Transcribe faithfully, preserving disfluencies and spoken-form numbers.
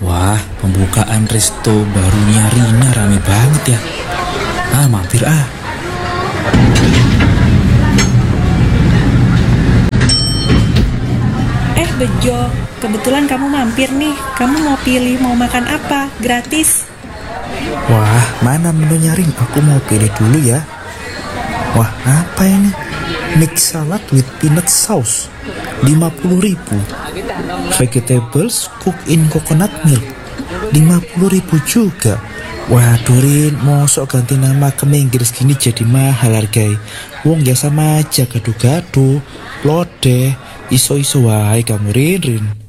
Wah, pembukaan resto barunya Rina rame banget ya. Ah, mampir ah. Eh Bejo, kebetulan kamu mampir nih. Kamu mau pilih mau makan apa? Gratis. Wah, mana menunya Rin? Aku mau pilih dulu ya. Wah, apa ini? Mix salad with peanut sauce lima puluh ribu. Vegetables cook in coconut milk lima puluh ribu juga. Waduh Rin, mosok ganti nama ke Inggris gini jadi mahal hargai. Wong ya sama aja, gado-gado, lodeh, iso-iso wae kamu Rin Rin.